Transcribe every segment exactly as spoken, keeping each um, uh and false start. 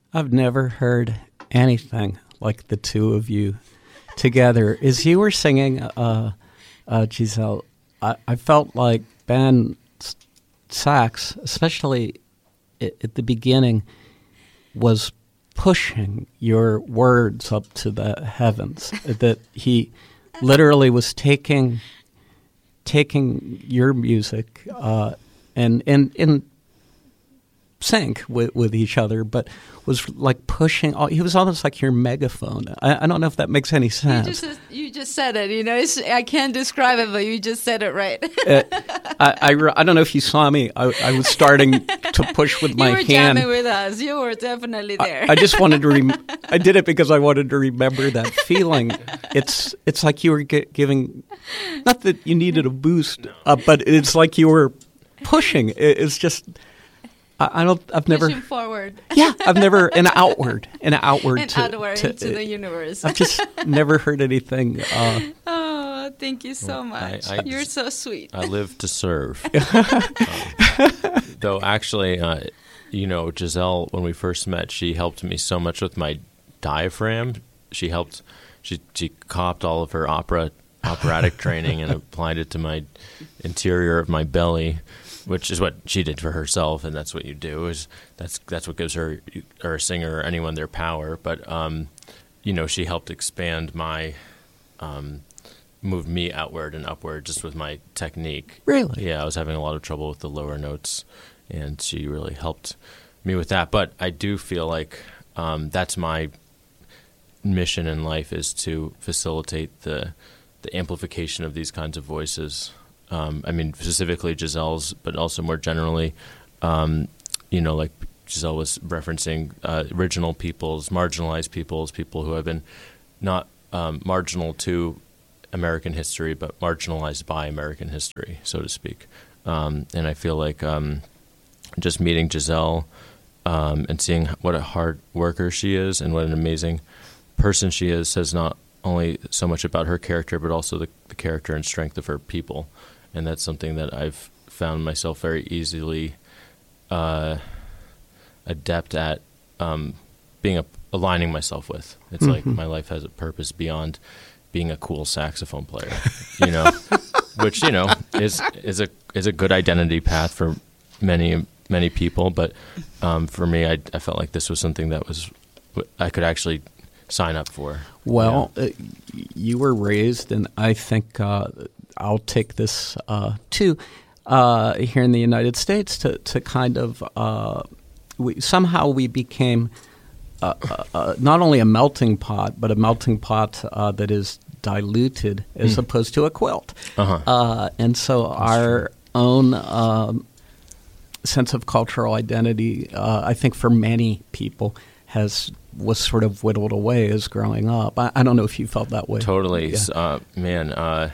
I've never heard anything like the two of you together. As you were singing, uh, uh, Giselle, I, I felt like Ben's sax, especially at, at the beginning, was pushing your words up to the heavens. That he literally was taking taking your music uh, and and in sync with, with each other, but was like pushing. He was almost like your megaphone. I, I don't know if that makes any sense. You just, you just said it. You know, it's, I can't describe it, but you just said it right. uh, I, I, I don't know if you saw me. I, I was starting to push with my you were hand. jamming with us. You were definitely there. I, I just wanted to. Rem- I did it because I wanted to remember that feeling. It's it's like you were g- giving, not that you needed a boost, uh, but it's like you were pushing. It, it's just. I don't. I've never. Pushing forward. Yeah, I've never an outward, an outward, and to, outward to, into the universe. I've just never heard anything. Uh, oh, thank you so much. I, I You're just, so sweet. I live to serve. um, though, actually, uh, you know, Giselle, when we first met, she helped me so much with my diaphragm. She helped. She she copped all of her opera operatic training and applied it to my interior of my belly. Which is what she did for herself, and that's what you do. Is that's that's what gives her or a singer or anyone their power. But um, you know, she helped expand my, um, moved me outward and upward just with my technique. Really? Yeah, I was having a lot of trouble with the lower notes, and she really helped me with that. But I do feel like um, that's my mission in life, is to facilitate the the amplification of these kinds of voices. Um, I mean, specifically Giselle's, but also more generally, um, you know, like Giselle was referencing uh, original peoples, marginalized peoples, people who have been not um, marginal to American history, but marginalized by American history, so to speak. Um, and I feel like um, just meeting Giselle um, and seeing what a hard worker she is and what an amazing person she is says not only so much about her character, but also the, the character and strength of her people. And that's something that I've found myself very easily uh, adept at um, being a, aligning myself with. It's mm-hmm. like my life has a purpose beyond being a cool saxophone player, you know, which, you know, is is a is a good identity path for many many people. But um, for me, I, I felt like this was something that was I could actually sign up for. Well, yeah. uh, you were raised, and I think. Uh, I'll take this uh, too uh, here in the United States to, to kind of uh, we, somehow we became uh, uh, uh, not only a melting pot, but a melting pot uh, that is diluted as mm. opposed to a quilt. Uh-huh. Uh, and so That's our true. own um, sense of cultural identity, uh, I think for many people, has was sort of whittled away as growing up. I, I don't know if you felt that way. Totally. Yeah. Uh, man, uh,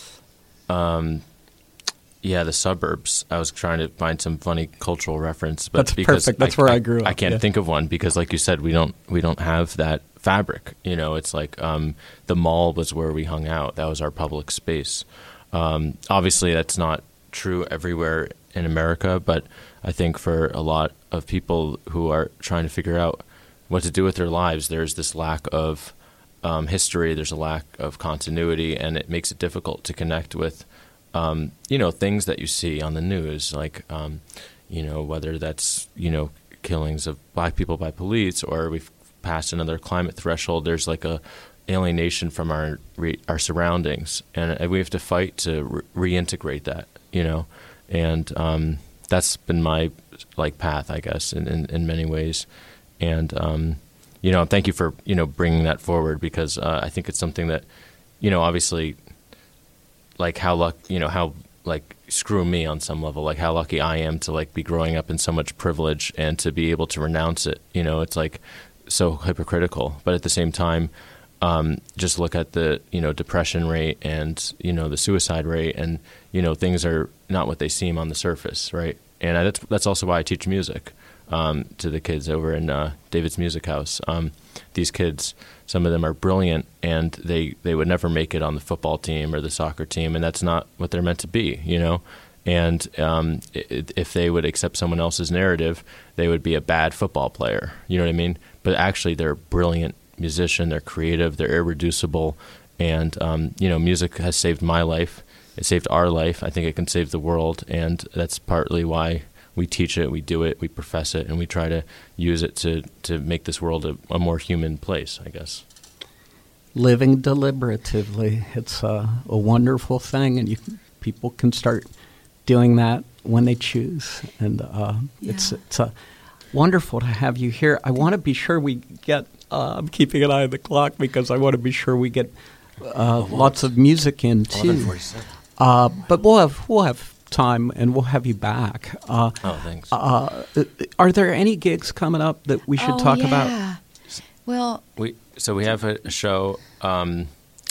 Um, yeah, the suburbs. I was trying to find some funny cultural reference, but that's because perfect. That's I, where I, I grew up. I can't yeah. think of one because, like you said, we don't we don't have that fabric. You know, it's like um, the mall was where we hung out. That was our public space. Um, obviously, that's not true everywhere in America, but I think for a lot of people who are trying to figure out what to do with their lives, there's this lack of um, history. There's a lack of continuity, and it makes it difficult to connect with. Um, you know, things that you see on the news, like, um, you know, whether that's, you know, killings of black people by police, or we've passed another climate threshold. There's like a alienation from our re- our surroundings, and we have to fight to re- reintegrate that, you know, and um, that's been my like path, I guess, in, in, in many ways. And, um, you know, thank you for, you know, bringing that forward, because uh, I think it's something that, you know, obviously, like how luck, you know, how like screw me on some level, like how lucky I am to like be growing up in so much privilege and to be able to renounce it. You know, it's like so hypocritical, but at the same time, um, just look at the, you know, depression rate and, you know, the suicide rate, and, you know, things are not what they seem on the surface. Right. And I, that's, that's also why I teach music um, to the kids over in uh, David's Music House. Um, these kids, some of them are brilliant, and they, they would never make it on the football team or the soccer team, and that's not what they're meant to be, you know? And um, i if they would accept someone else's narrative, they would be a bad football player. You know what I mean? But actually, they're a brilliant musician. They're creative. They're irreducible. And, um, you know, music has saved my life. It saved our life. I think it can save the world. And that's partly why we teach it, we do it, we profess it, and we try to use it to, to make this world a, a more human place, I guess. Living deliberatively. It's a, a wonderful thing, and you people can start doing that when they choose. And uh, Yeah. it's it's uh, wonderful to have you here. I want to be sure we get, uh, I'm keeping an eye on the clock because I want to be sure we get uh, lots of music in too. Uh, but we'll have, we'll have time and we'll have you back. Uh, Oh, thanks. uh, are there any gigs coming up that we should Oh, talk yeah. about? Well, We so we have a, a show. Um,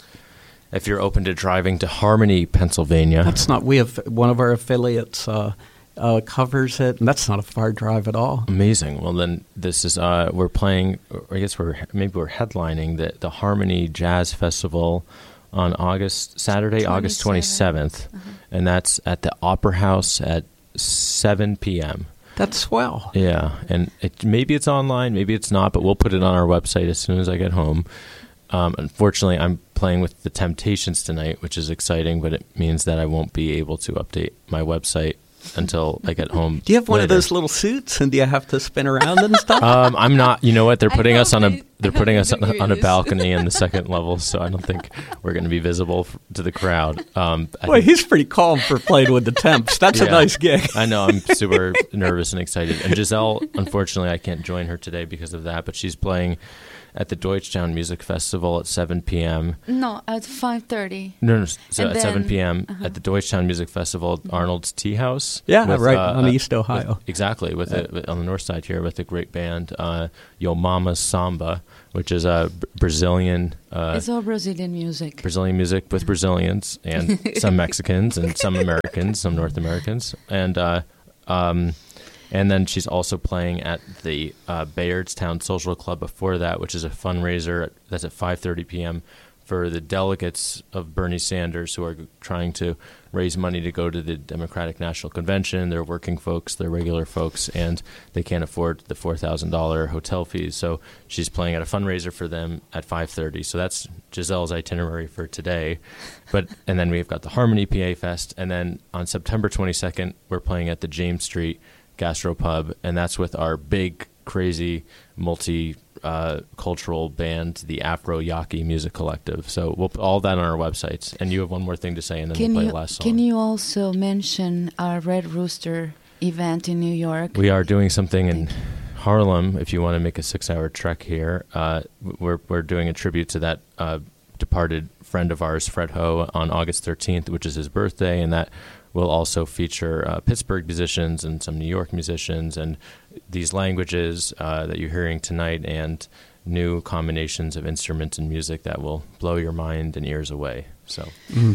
if you're open to driving to Harmony, Pennsylvania, That's not, we have one of our affiliates uh, uh, covers it, and that's not a far drive at all. amazing. Well, then this is uh, we're playing. Or I guess we're maybe we're headlining the the Harmony Jazz Festival on August Saturday, August twenty-seventh, and that's at the Opera House at seven p.m. That's swell. Yeah, and it, maybe it's online, maybe it's not, but we'll put it on our website as soon as I get home. Um, unfortunately, I'm playing with the Temptations tonight, which is exciting, but it means that I won't be able to update my website until I get home. Do you have one of later. those little suits, and do you have to spin around and stuff? Um, I'm not. You know what? They're I putting us hope on a. they- They're I putting hope us they on, do on a this. balcony in the second level, so I don't think we're going to be visible f- to the crowd. Um, I Boy, think- he's pretty calm for playing with the Temps. That's a Yeah. nice gig. I know. I'm super nervous and excited. And Giselle, unfortunately, I can't join her today because of that, but she's playing at the Deutschtown Music Festival at seven p.m. no, at five thirty. No, no, so And at seven then- p.m. uh-huh. at the Deutschtown Music Festival at Arnold's Tea House. Yeah, with, right uh, on uh, East Ohio. with- exactly, with, a, with on the north side here with a great band, uh, Yo Mama's Samba, which is a b- Brazilian uh, It's all Brazilian music. Brazilian music with Brazilians and some Mexicans and some Americans, some North Americans, and uh, um, and then she's also playing at the uh, Bayardstown Social Club before that, which is a fundraiser that's at five thirty p.m. for the delegates of Bernie Sanders who are trying to raise money to go to the Democratic National Convention. They're working folks, they're regular folks, and they can't afford the four thousand dollars hotel fees. So she's playing at a fundraiser for them at five thirty. So that's Giselle's itinerary for today. But and then we've got the Harmony P A Fest, and then on September twenty-second, we're playing at the James Street Gastropub, and that's with our big, crazy, multi uh, cultural band, the Afro Yaki Music Collective. So we'll put all that on our websites. And you have one more thing to say, and then Can we'll play you the last song. can you also mention our Red Rooster event in New York? We are doing something in Harlem. If you want to make a six-hour trek here, uh, we're we're doing a tribute to that uh, departed friend of ours, Fred Ho, on August thirteenth, which is his birthday, and that will also feature uh, Pittsburgh musicians and some New York musicians and these languages uh, that you're hearing tonight, and new combinations of instruments and music that will blow your mind and ears away. So.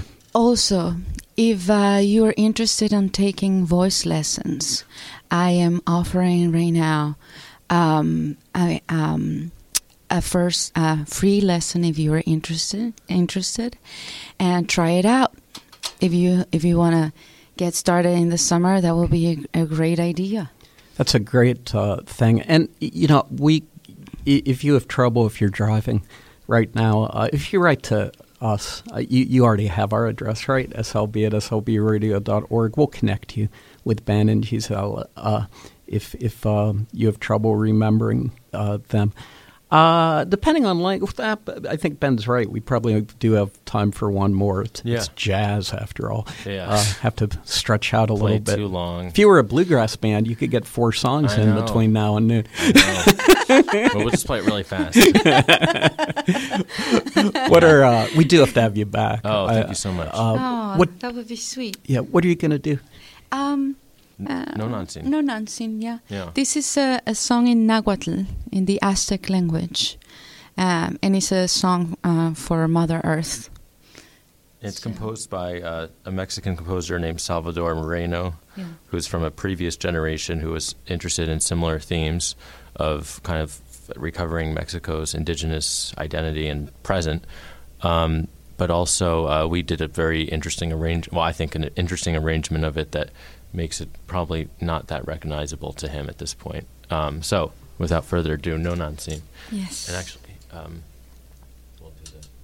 Also, if uh, you are interested in taking voice lessons, I am offering right now um, I, um, a first uh, free lesson if you are interested. Interested, and try it out. If you if you want to get started in the summer, that will be a, a great idea. That's a great uh, thing. And, y- you know, we, i- if you have trouble, if you're driving right now, uh, if you write to us, uh, you, you already have our address, right? S L B at S L B radio dot org. We'll connect you with Ben and Giselle uh, if, if um, you have trouble remembering uh, them. Uh, depending on length, that, I think Ben's right. We probably do have time for one more. It's, Yeah. it's jazz, after all. Yeah. Uh, have to stretch out a Play little bit. too long. If you were a bluegrass band, you could get four songs I in know. between now and noon. Well, we'll just play it really fast. What are uh, we do have to have you back? Oh, thank I- you so much. Uh, oh, what? that would be sweet. Yeah. What are you gonna do? Um, uh, no nonsense. No nonsense, yeah. Yeah. This is a, a song in Nahuatl, in the Aztec language. Um, and it's a song uh, for Mother Earth. It's So- composed by uh, a Mexican composer named Salvador Moreno, Yeah. who's from a previous generation who was interested in similar themes of kind of recovering Mexico's indigenous identity and present. Um, but also uh, we did a very interesting arrange. Well, I think an interesting arrangement of it that makes it probably not that recognizable to him at this point. Um, so, without further ado, No Nancine. Yes. And actually, um, we'll do the